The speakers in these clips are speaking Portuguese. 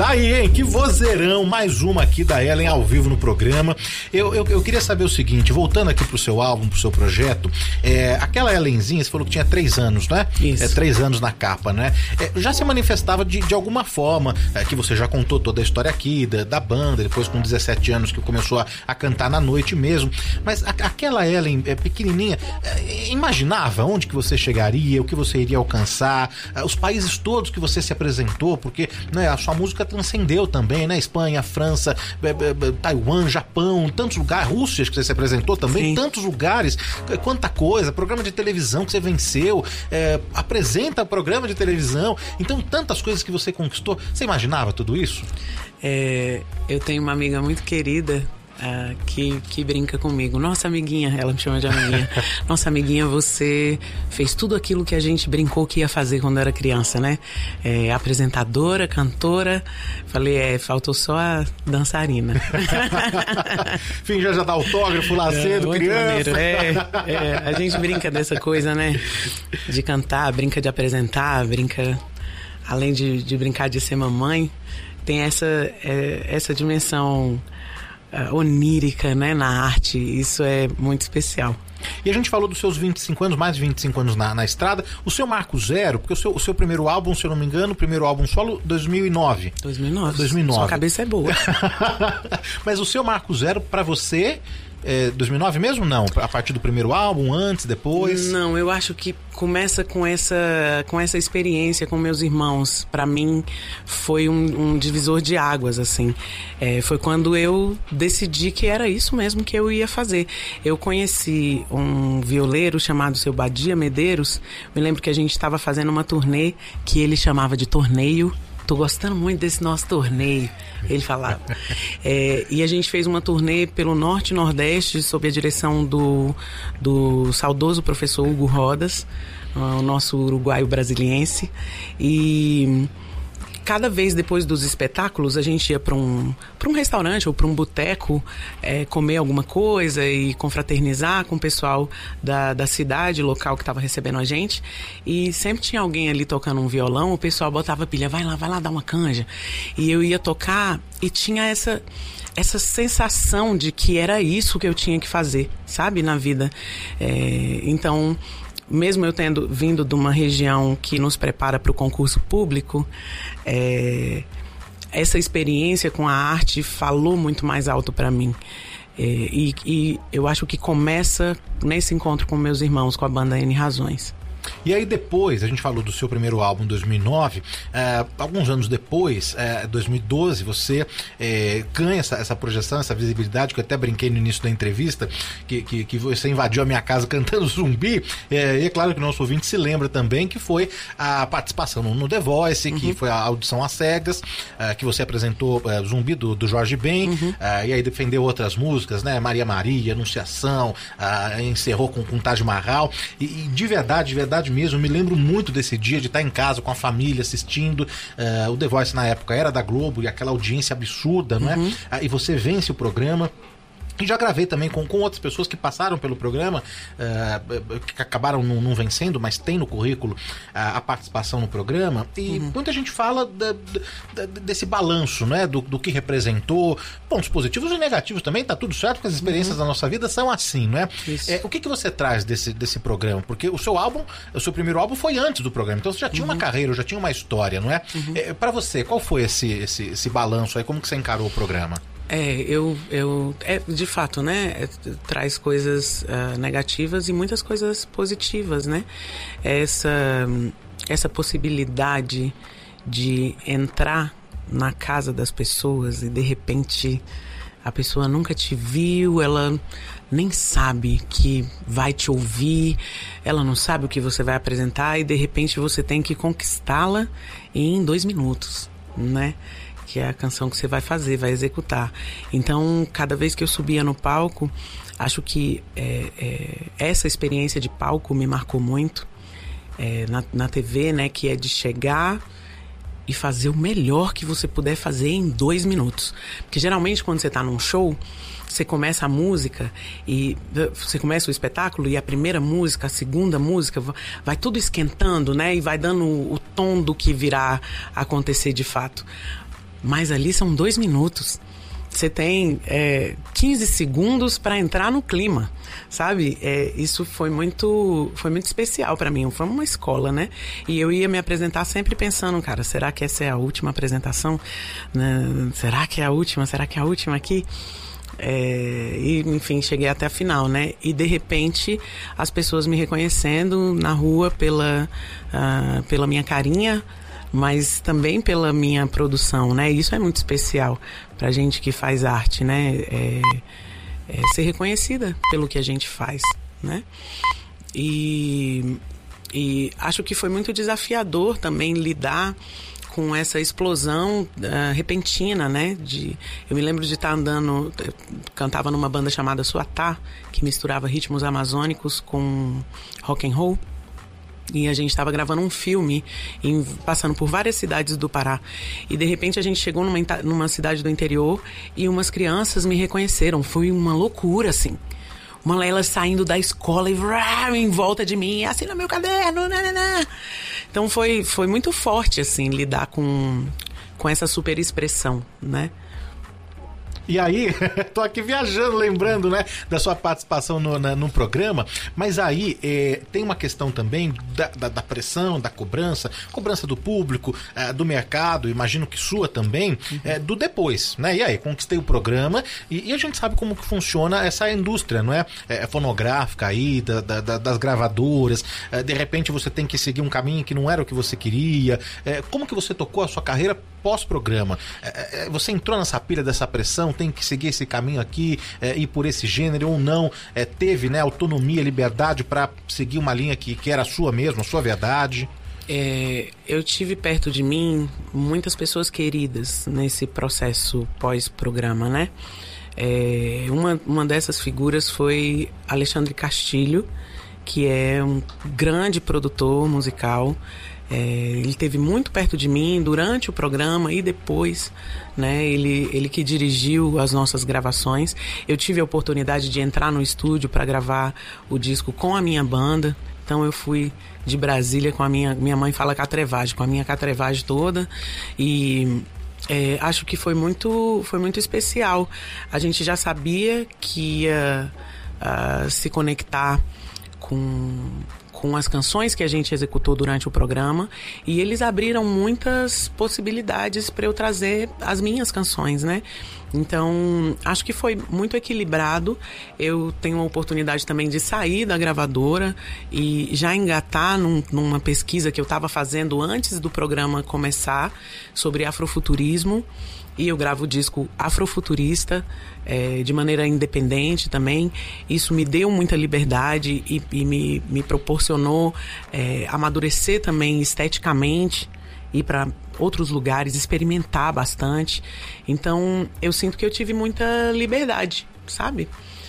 Tá aí, hein? Que vozeirão, mais uma aqui da Ellen ao vivo no programa. Eu queria saber o seguinte, voltando aqui pro seu álbum, pro seu projeto, aquela Ellenzinha, você falou que tinha 3 anos, né? Isso. 3 anos na capa, né? Já se manifestava de alguma forma, que você já contou toda a história aqui, da banda, depois com 17 anos que começou a cantar na noite mesmo, mas aquela Ellen pequenininha, imaginava onde que você chegaria, o que você iria alcançar, os países todos que você se apresentou, porque, né, a sua música transcendeu também, né? Espanha, França, Taiwan, Japão, tantos lugares, Rússia que você se apresentou também, sim, tantos lugares, quanta coisa, programa de televisão que você venceu, apresenta programa de televisão, então tantas coisas que você conquistou. Você imaginava tudo isso? Eu tenho uma amiga muito querida que brinca comigo. Nossa, amiguinha, ela me chama de amiguinha. Nossa, amiguinha, você fez tudo aquilo que a gente brincou que ia fazer quando era criança, né? Apresentadora, cantora. Falei, faltou só a dançarina. Enfim, já dá autógrafo lá cedo, criança. A gente brinca dessa coisa, né? De cantar, brinca de apresentar, brinca, além de brincar de ser mamãe, tem essa dimensão onírica, né, na arte. Isso é muito especial. E a gente falou dos seus 25 anos, mais de 25 anos na estrada. O seu marco zero, porque o seu primeiro álbum, se eu não me engano, o primeiro álbum solo, 2009. 2009. Sua cabeça é boa. Mas o seu marco zero pra você... 2009 mesmo? Não? A partir do primeiro álbum, antes, depois? Não, eu acho que começa com essa experiência com meus irmãos. Pra mim, foi um divisor de águas, assim. Foi quando eu decidi que era isso mesmo que eu ia fazer. Eu conheci um violeiro chamado Seu Badia Medeiros. Me lembro que a gente estava fazendo uma turnê que ele chamava de torneio. Tô gostando muito desse nosso torneio, ele falava. E a gente fez uma turnê pelo Norte e Nordeste sob a direção do saudoso professor Hugo Rodas, o nosso uruguaio brasiliense. E cada vez depois dos espetáculos a gente ia para um restaurante ou para um boteco comer alguma coisa e confraternizar com o pessoal da cidade local que estava recebendo a gente, e sempre tinha alguém ali tocando um violão, o pessoal botava pilha, vai lá dar uma canja, e eu ia tocar e tinha essa sensação de que era isso que eu tinha que fazer, sabe, na vida. Então, mesmo eu tendo vindo de uma região que nos prepara para o concurso público, essa experiência com a arte falou muito mais alto para mim. E eu acho que começa nesse encontro com meus irmãos, com a banda N Razões. E aí depois, a gente falou do seu primeiro álbum em 2009, alguns anos depois, 2012, você ganha essa projeção, essa visibilidade, que eu até brinquei no início da entrevista, que você invadiu a minha casa cantando Zumbi, e é claro que o nosso ouvinte se lembra também que foi a participação no The Voice, que foi a audição às cegas, que você apresentou Zumbi do Jorge Ben, e aí defendeu outras músicas, né, Maria Maria, Anunciação, encerrou com Taj Mahal, e de verdade mesmo, eu me lembro muito desse dia de estar em casa com a família assistindo. O The Voice na época era da Globo e aquela audiência absurda, não é? E você vence o programa. E já gravei também com outras pessoas que passaram pelo programa, que acabaram não vencendo, mas tem no currículo a participação no programa. E muita gente fala desse balanço, né? Do que representou, pontos positivos e negativos também, tá tudo certo, porque as experiências da nossa vida são assim, não é? O que você traz desse programa? Porque o seu primeiro álbum foi antes do programa, então você já tinha uma carreira, já tinha uma história, não é? Pra você, qual foi esse balanço aí? Como que você encarou o programa? De fato, né, traz coisas negativas e muitas coisas positivas, né? Essa possibilidade de entrar na casa das pessoas e de repente a pessoa nunca te viu, ela nem sabe que vai te ouvir, ela não sabe o que você vai apresentar e de repente você tem que conquistá-la em 2 minutos, né? Que é a canção que você vai fazer, vai executar. Então, cada vez que eu subia no palco, acho que essa experiência de palco me marcou muito na TV, né? Que é de chegar e fazer o melhor que você puder fazer em 2 minutos. Porque geralmente quando você está num show, você começa a música e você começa o espetáculo e a primeira música, a segunda música, vai tudo esquentando, né? E vai dando o tom do que virá acontecer de fato. mas ali são 2 minutos. Você tem 15 segundos para entrar no clima, sabe? Isso foi muito especial para mim. Foi uma escola, né? E eu ia me apresentar sempre pensando, cara, será que essa é a última apresentação? Será que é a última? Será que é a última aqui? E, enfim, cheguei até a final, né? E, de repente, as pessoas me reconhecendo na rua pela minha carinha, mas também pela minha produção, né? Isso é muito especial pra gente que faz arte, né? Ser reconhecida pelo que a gente faz, né? E acho que foi muito desafiador também lidar com essa explosão repentina, né? Eu me lembro de estar andando, cantava numa banda chamada Suatá, que misturava ritmos amazônicos com rock and roll. E a gente estava gravando um filme, passando por várias cidades do Pará. E de repente a gente chegou numa cidade do interior e umas crianças me reconheceram. Foi uma loucura, assim. Uma elas saindo da escola e em volta de mim, assina meu caderno, nanana. Então foi muito forte, assim, lidar com essa super expressão, né? E aí, tô aqui viajando, lembrando, né, da sua participação no programa, mas aí tem uma questão também da pressão, da cobrança do público, do mercado, imagino que sua também, do depois, né? E aí, conquistei o programa e a gente sabe como que funciona essa indústria, não é? Fonográfica aí, das gravadoras, de repente você tem que seguir um caminho que não era o que você queria. Como que você tocou a sua carreira pós-programa? Você entrou nessa pilha dessa pressão, tem que seguir esse caminho aqui, ir por esse gênero ou não? Teve, né, autonomia, liberdade para seguir uma linha que era a sua mesmo, a sua verdade? Eu tive perto de mim muitas pessoas queridas nesse processo pós-programa, né? Uma dessas figuras foi Alexandre Castilho, que é um grande produtor musical. Ele esteve muito perto de mim durante o programa e depois, né? Ele que dirigiu as nossas gravações. Eu tive a oportunidade de entrar no estúdio para gravar o disco com a minha banda. Então eu fui de Brasília com a minha mãe fala catrevagem, com a minha catrevagem toda. E acho que foi muito especial. A gente já sabia que ia se conectar com as canções que a gente executou durante o programa, e eles abriram muitas possibilidades para eu trazer as minhas canções, né? Então, acho que foi muito equilibrado. Eu tenho a oportunidade também de sair da gravadora e já engatar numa pesquisa que eu estava fazendo antes do programa começar sobre afrofuturismo. E eu gravo o disco Afrofuturista, de maneira independente também. Isso me deu muita liberdade e me proporcionou amadurecer também esteticamente, ir para outros lugares, experimentar bastante. Então, eu sinto que eu tive muita liberdade, sabe?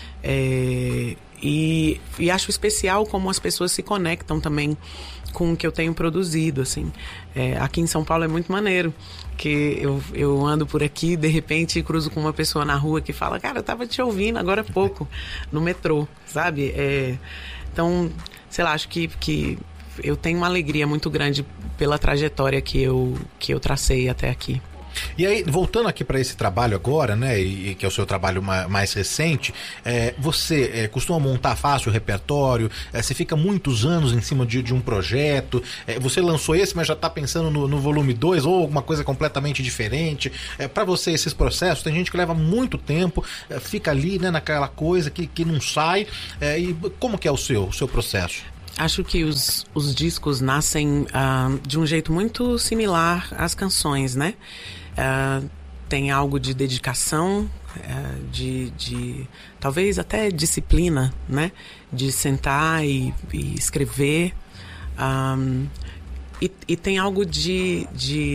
E acho especial como as pessoas se conectam também com o que eu tenho produzido, assim. Aqui em São Paulo é muito maneiro, que eu ando por aqui, de repente cruzo com uma pessoa na rua que fala, cara, eu tava te ouvindo agora há pouco, no metrô, sabe? Então, sei lá, acho que eu tenho uma alegria muito grande pela trajetória que eu tracei até aqui. E aí, voltando aqui para esse trabalho agora, né, e que é o seu trabalho mais recente, você costuma montar fácil o repertório, você fica muitos anos em cima de um projeto, você lançou esse, mas já está pensando no volume 2 ou alguma coisa completamente diferente. Para você, esses processos, tem gente que leva muito tempo, fica ali, né, naquela coisa que não sai, e como que é o seu processo? Acho que os discos nascem de um jeito muito similar às canções, né? Tem algo de dedicação, de talvez até disciplina, né? De sentar e escrever. E tem algo de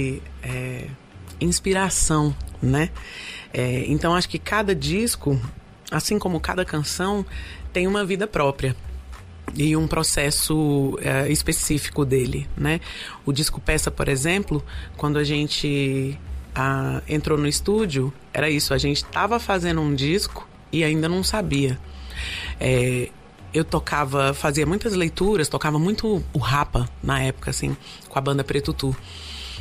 inspiração, né? Então acho que cada disco, assim como cada canção, tem uma vida própria e um processo específico dele, né? O disco Peça, por exemplo, quando a gente entrou no estúdio, era isso, a gente estava fazendo um disco e ainda não sabia. Eu fazia muitas leituras, tocava muito o Rapa na época, assim, com a banda Preto Tu.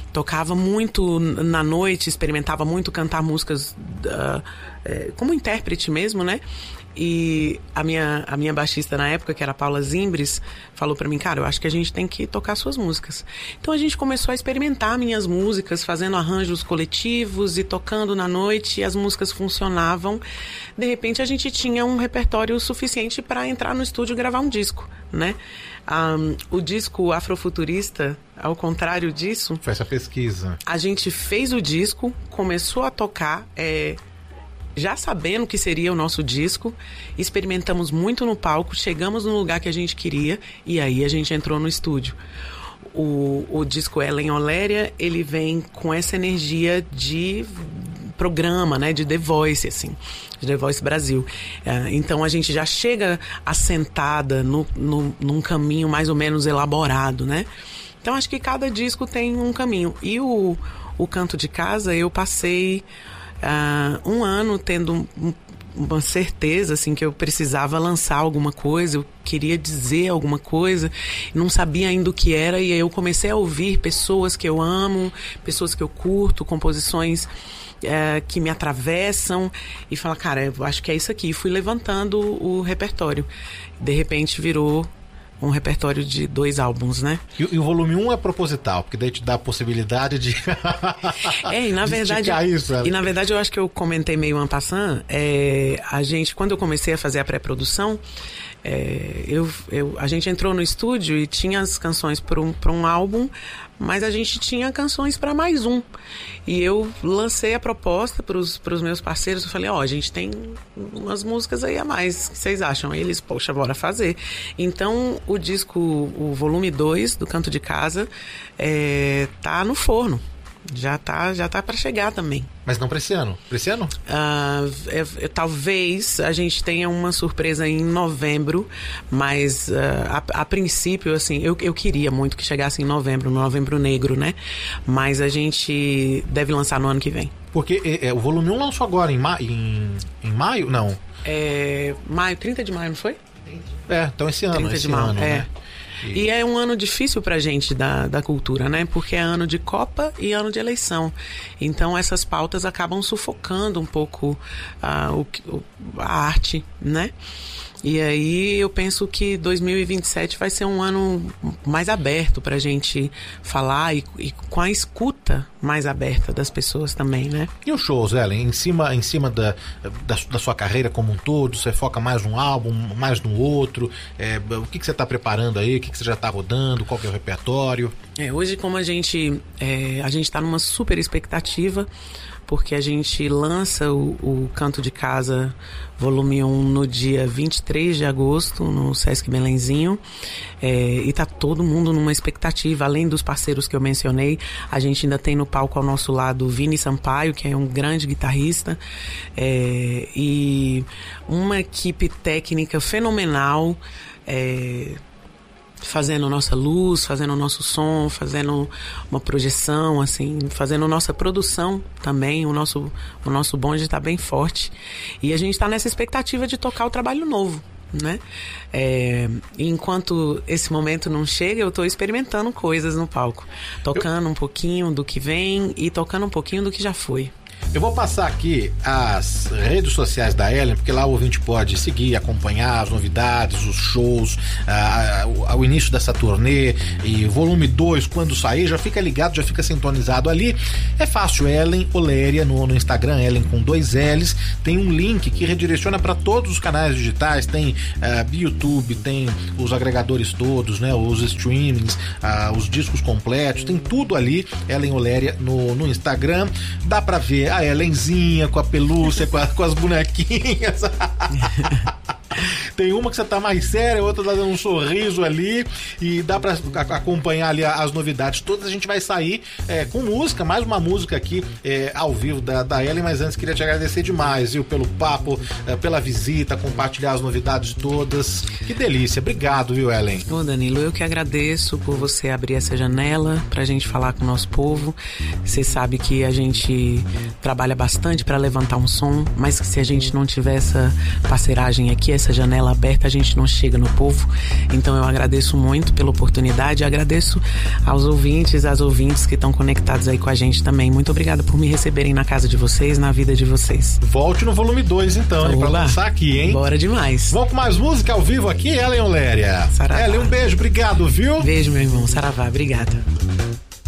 tocava muito na noite, experimentava muito cantar músicas como intérprete mesmo, né? E a minha baixista na época, que era a Paula Zimbres, falou pra mim, cara, eu acho que a gente tem que tocar suas músicas. Então a gente começou a experimentar minhas músicas, fazendo arranjos coletivos e tocando na noite, e as músicas funcionavam. De repente a gente tinha um repertório suficiente para entrar no estúdio e gravar um disco, né? O disco Afrofuturista, ao contrário disso... Foi essa pesquisa. A gente fez o disco, começou a tocar... já sabendo que seria o nosso disco, experimentamos muito no palco, chegamos no lugar que a gente queria e aí a gente entrou no estúdio. O disco Ellen Oléria, ele vem com essa energia de programa, né, de The Voice, assim, de The Voice Brasil. Então a gente já chega assentada num caminho mais ou menos elaborado, né? Então acho que cada disco tem um caminho. E o Canto de Casa, eu passei... um ano tendo uma certeza assim, que eu precisava lançar alguma coisa, eu queria dizer alguma coisa, não sabia ainda o que era, e aí eu comecei a ouvir pessoas que eu amo, pessoas que eu curto, composições que me atravessam, e falar, cara, eu acho que é isso aqui. E fui levantando o repertório. De repente virou um repertório de 2 álbuns, né? E o volume 1 é proposital, porque daí te dá a possibilidade de... e na verdade... isso, e na verdade eu acho que eu comentei meio en passant, quando eu comecei a fazer a pré-produção, a gente entrou no estúdio e tinha as canções para um álbum, mas a gente tinha canções para mais um. E eu lancei a proposta para os meus parceiros. Eu falei, a gente tem umas músicas aí a mais, o que vocês acham? Aí eles, poxa, bora fazer. Então o disco, o volume 2 do Canto de Casa, tá no forno. Já tá para chegar também. Mas não para esse ano? Para esse ano? Talvez a gente tenha uma surpresa em novembro, mas a princípio, assim, eu queria muito que chegasse em novembro, no Novembro Negro, né? Mas a gente deve lançar no ano que vem. Porque o volume 1 lançou agora em maio? Não. Maio, 30 de maio, não foi? Então esse ano. 30 de maio, né? E é um ano difícil pra gente da cultura, né? Porque é ano de Copa e ano de eleição. Então essas pautas acabam sufocando um pouco a arte, né? E aí eu penso que 2027 vai ser um ano mais aberto pra gente falar e com a escuta mais aberta das pessoas também, né? E os shows, Ellen? Em cima da sua carreira como um todo, você foca mais num álbum, mais no outro? O que você está preparando aí? O que você já está rodando? Qual que é o repertório? Hoje, como a gente está numa super expectativa, porque a gente lança o Canto de Casa volume 1 no dia 23 de agosto, no Sesc Belenzinho, e tá todo mundo numa expectativa. Além dos parceiros que eu mencionei, a gente ainda tem no palco ao nosso lado o Vini Sampaio, que é um grande guitarrista, e uma equipe técnica fenomenal, fazendo nossa luz, fazendo nosso som, fazendo uma projeção, assim, fazendo nossa produção também. O nosso bonde está bem forte. E a gente está nessa expectativa de tocar o trabalho novo, né? Enquanto esse momento não chega, eu estou experimentando coisas no palco. Tocando um pouquinho do que vem e tocando um pouquinho do que já foi. Eu vou passar aqui as redes sociais da Ellen, porque lá o ouvinte pode seguir, acompanhar as novidades, os shows, o início dessa turnê e volume 2, quando sair, já fica ligado, já fica sintonizado ali. É fácil, Ellen Oléria no Instagram, Ellen com 2 L's, tem um link que redireciona para todos os canais digitais, tem YouTube, tem os agregadores todos, né, os streamings, os discos completos, tem tudo ali, Ellen Oléria no Instagram. Dá para ver a Ellenzinha com a pelúcia, com as bonequinhas. Tem uma que você tá mais séria, outra tá dando um sorriso ali, e dá pra acompanhar ali as novidades todas. A gente vai sair com música, mais uma música aqui ao vivo da Ellen, mas antes queria te agradecer demais, viu, pelo papo, pela visita, compartilhar as novidades todas. Que delícia, obrigado, viu, Ellen? Ô Danilo, eu que agradeço por você abrir essa janela pra gente falar com o nosso povo. Você sabe que a gente trabalha bastante pra levantar um som, mas que se a gente não tiver essa parceiragem aqui, essa janela janela aberta a gente não chega no povo. Então eu agradeço muito pela oportunidade, agradeço aos ouvintes, às ouvintes que estão conectados aí com a gente também. Muito obrigada por me receberem na casa de vocês, na vida de vocês. Volte no volume 2 então, hein, pra lançar aqui, hein? Bora demais. Vamos com mais música ao vivo aqui, Ellen Oléria. Saravá. Ellen, um beijo, obrigado, viu? Beijo, meu irmão. Saravá, obrigada.